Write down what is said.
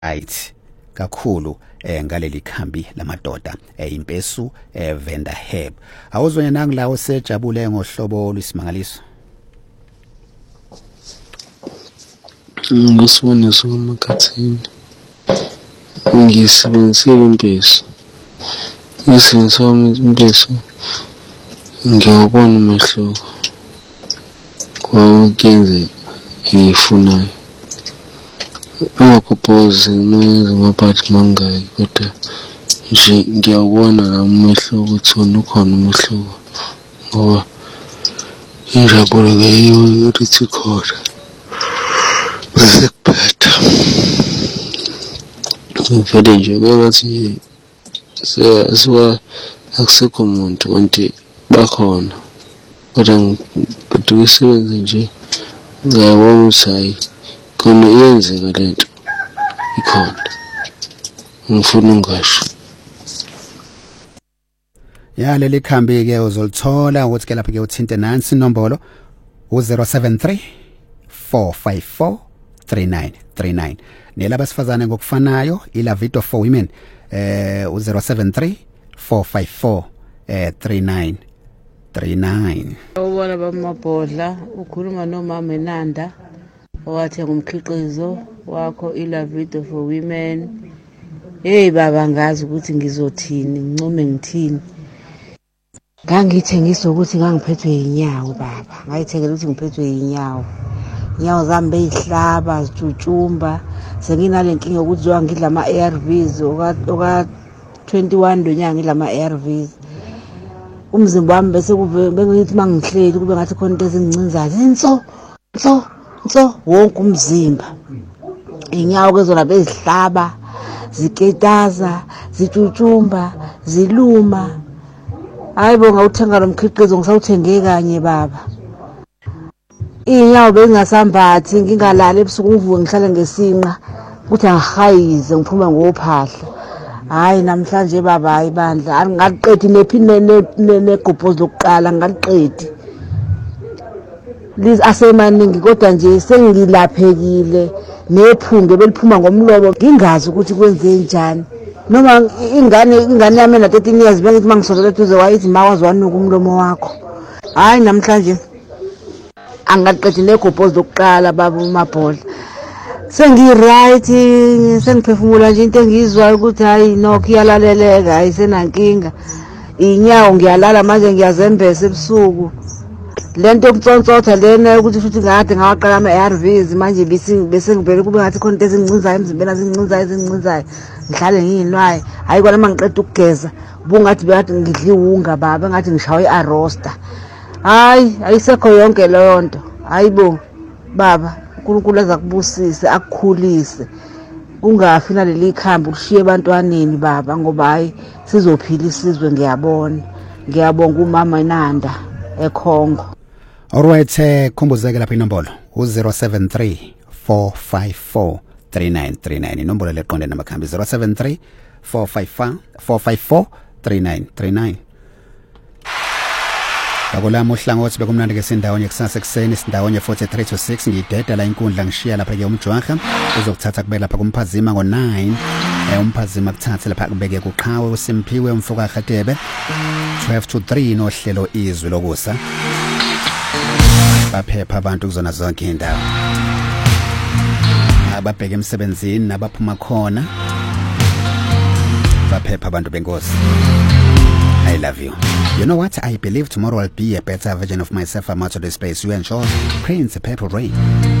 right kakhulu ngaleli khambi lamadoda impesu Venda Herb. Awuzwena nangilawo sejabule ngohlobo lwesimangaliso. Ngisibone sokumakhathini ngisebenzisile impesu impesu ngiyabona umehluko kwakuyenze ngiyifunayo angakuphozi ngenza amaphathi mangayi kodwa nje ngiyabona la umehluko ukuthi ukhona umehluko ngoba injabulo ngeyiyo ukuthi khona sekuphetha ngivele nje ngathi siwa akusekho umuntu konke bakhona kodwa kusebenza nje ngiyabona ukuthi hayi khona iyenzeka lento ikhona ngifuna ngisho ya leli khambi ke uzolithola ukuthi ke lapha ke uthinte nansi inombolo u073 454 3939 nelabasifazane ngokufanayo iLavito for women u073 454 3939. Ubona bamabhodla ukhuluma nomama Nanda owathi ngumkhiqizo wakho iLavito for women. Hey baba ngazi ukuthi ngizothini ngincome ngithini. Ngangithengisa ukuthi ngangiphethwe inyawo baba. Ngayithengela ukuthi ngiphethwe inyawo. Inyawo zami beyihlaba zitshutshumba. Senginale nkinga ukuthi zowa ngidla ama-ARVs oka 21 ndonyanga ngidla ama-ARVs. Umzimba wami bese bengithi mangihleli kube ngathi khona into ezincinzayo. Nso wonke umzimba. Inyawo kezona bezihlaba, ziketaza, zitshutshumba, ziluma. Hayibo ngawuthenga lo mkhiqizo ngisawuthenge kanye baba. Inyawo bengasambathi ngingalala ebusuku ngivuke ngihlale ngesinqa ukuthi angihayize ngiphuma ngophahla. Hayi namhlanje baba ayibandla angaqedi negubhozi lokuqala ngaqedi. Asemaningi kodwa nje sengilaphekile nephunge beliphuma ngomlomo ngingazi ukuthi kwenze njani. Noma ingane yami na 13 years bengithi mangisondela duze wayithi mawazi wanuka umlomo wakho. Hayi namhlanje angaqedi negubhozi lokuqala baba umabhola. Sengi-right sengiphefumula nje into engizwayo ukuthi hayi nokho iyalaleleka ayisenankinga. Inyawo ngiyalala manje ngiyazembesa ebusuku. Lento yokutsontsotha lena ukuthi futhi ngade ngawaqala ama-ARVs manje bese ngivele kube ngathi khona into ezincinzayo emzimbeni ezincinzayo ngihlale ngiyinwaye. Hayi kwana mangiqeda ukugeza bungathi bekade ngidla iwunga baba ngathi ngishawe i-arroster. Hayi ayisekho yonke leyo nto. Hayibo baba uNkulunkulu azakubusise akukhulise ungafi naleli khambi ukushiye ebantwaneni baba ngoba hayi sizophila isizwe ngiyabonga umama Nanda eKhongo. Alright khumbuzeke lapha inombolo u073 454 3939 inombolo leqonde namakhambi 073 454 3939. Akulama uhlangothi bekumnandi ke sindawonye kusasa ekseni sindawonye 43 to 6 ngideda la inkundla ngishiya lapha ke umjwaha uzokuthatha kubeka lapha kumphazima ngo9 umphazima kuthatha lapha kubeke kuqhawe uSimpiwe umfoka Khatebe 12 to 3 nohlelo izwi lokusa baphepha abantu kuzona zonke indawo ababheke emsebenzini nabaphuma khona baphepha abantu benkosi. I love you. You know what? I believe tomorrow I'll be a better version of myself. I'm out of the space. You enjoy Prince Purple Rain.